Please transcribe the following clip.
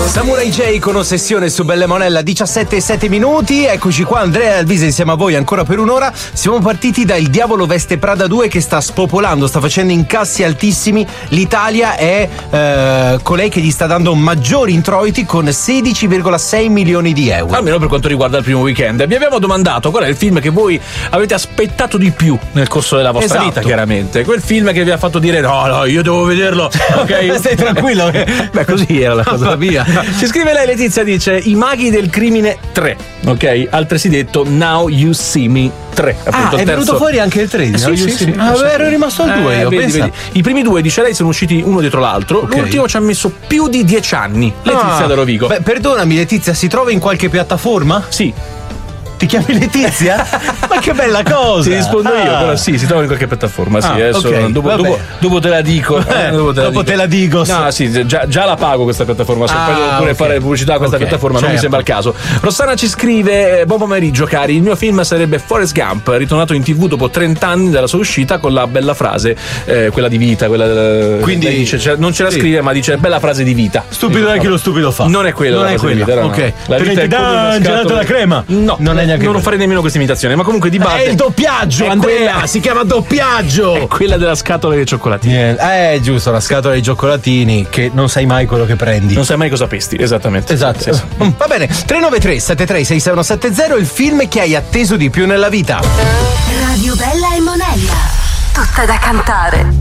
Samurai J con Ossessione su Belle Monella, 17:07. Eccoci qua, Andrea e Alvise insieme a voi ancora per un'ora. Siamo partiti da Il Diavolo Veste Prada 2 che sta spopolando, sta facendo incassi altissimi. L'Italia è colei che gli sta dando maggiori introiti con 16,6 milioni di euro. Almeno per quanto riguarda il primo weekend. Vi abbiamo domandato qual è il film che voi avete aspettato di più nel corso della vostra vita, chiaramente. Quel film che vi ha fatto dire no, io devo vederlo. Ok, stai tranquillo. Beh, così era la cosa. Via. Ci scrive lei, Letizia, dice I Maghi del Crimine 3, ok? Altresì detto Now You See Me 3. Appunto, è venuto fuori anche il 3. Sì. Ero rimasto al 2 io. Vedi. I primi due, dice lei, sono usciti uno dietro l'altro. Okay. L'ultimo ci ha messo più di 10 anni. Letizia da Rovigo. Beh, perdonami, Letizia, si trova in qualche piattaforma? Sì. Ti chiami Letizia? Ma che bella cosa! Ti rispondo io, però sì, si trova in qualche piattaforma. Sì, adesso okay. dopo te la dico. Dopo te la dico. No, sì, già la pago questa piattaforma. Se poi devo pure fare pubblicità a questa piattaforma, non mi sembra il caso. Rossana ci scrive: buon pomeriggio, cari. Il mio film sarebbe Forrest Gump, ritornato in TV dopo 30 anni dalla sua uscita con la bella frase, quella di vita. Quindi dice, non ce la scrive, ma dice bella frase di vita. Stupido è chi lo stupido fa. Non è quello. Non è quello. Ok. La vita è come un gelato alla crema. No, non farei nemmeno questa imitazione, ma comunque di base è il doppiaggio, Andrea, si chiama doppiaggio. È quella della scatola dei cioccolatini. Giusto, la scatola dei cioccolatini che non sai mai quello che prendi. Non sai mai cosa pesti, esattamente. Esatto. Sì. Va bene, 393 73 6670, il film che hai atteso di più nella vita. Radio Bella e Monella, tutta da cantare.